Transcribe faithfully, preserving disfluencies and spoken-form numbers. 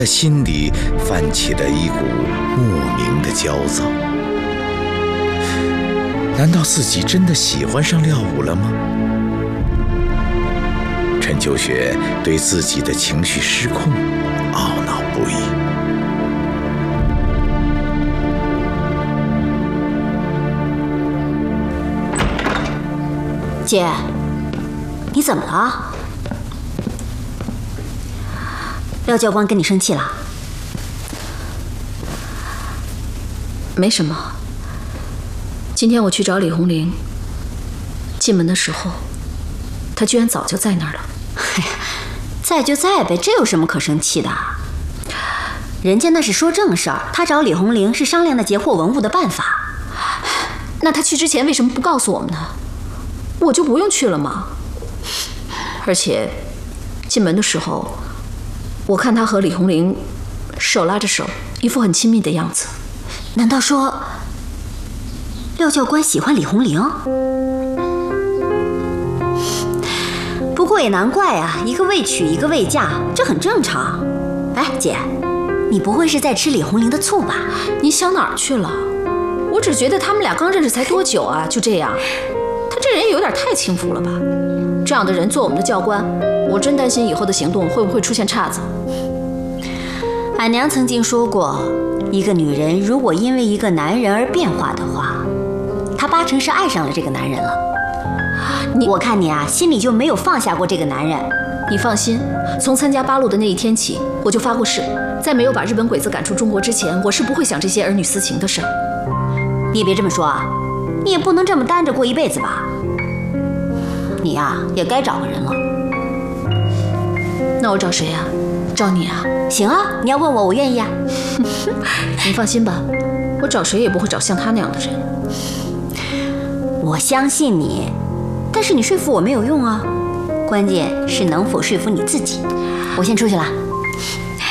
心里泛起了一股莫名的焦躁。难道自己真的喜欢上廖武了吗？陈秋雪对自己的情绪失控懊恼不已。 姐，你怎么了？廖教官跟你生气了？ 没什么。今天我去找李红玲，进门的时候，她居然早就在那儿了。 哎呀，在就在呗，这有什么可生气的？人家那是说正事儿，他找李红玲是商量的截获文物的办法。 那他去之前为什么不告诉我们呢？我就不用去了吗？而且进门的时候，我看他和李红玲手拉着手，一副很亲密的样子。 难道说廖教官喜欢李红玲？不过也难怪啊，一个未娶，一个未嫁，这很正常。哎，姐，你不会是在吃李红玲的醋吧？ 你想哪儿去了？我只觉得他们俩刚认识才多久啊，就这样。他这人有点太轻浮了吧？这样的人做我们的教官，我真担心以后的行动会不会出现岔子。 俺娘曾经说过，一个女人如果因为一个男人而变化的话，她八成是爱上了这个男人了。你，我看你啊，心里就没有放下过这个男人。 你放心，从参加八路的那一天起，我就发过誓，在没有把日本鬼子赶出中国之前，我是不会想这些儿女私情的事儿。 你也别这么说啊，你也不能这么单着过一辈子吧？你呀、啊，也该找个人了。 那我找谁呀、啊？找你啊？ 行啊，你要问我，我愿意啊。 你放心吧，我找谁也不会找像他那样的人。 我相信你，但是你说服我没有用啊，关键是能否说服你自己。我先出去了。